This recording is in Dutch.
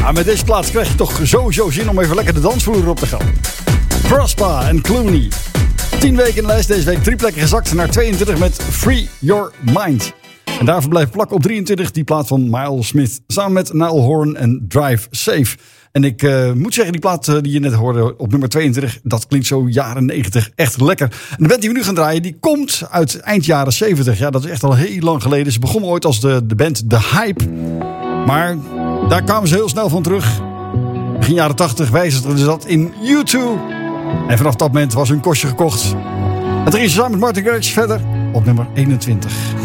Ja, met deze plaats krijg je toch sowieso zin om even lekker de dansvloer op te gaan. Prospa en Clooney. 10 weken in de lijst, deze week 3 plekken gezakt naar 22 met Free Your Mind. En daarvoor blijft plakken op 23 die plaat van Miles Smith. Samen met Niall Horan en Drive Safe. En ik moet zeggen, die plaat die je net hoorde op nummer 22... dat klinkt zo jaren 90 echt lekker. En de band die we nu gaan draaien, die komt uit eind jaren 70. Ja, dat is echt al heel lang geleden. Ze begonnen ooit als de band The Hype. Maar daar kwamen ze heel snel van terug. Begin jaren 80 wijzigden ze dat in U2. En vanaf dat moment was hun kostje gekocht. En toen ging ze samen met Martin Garrix verder op nummer 21.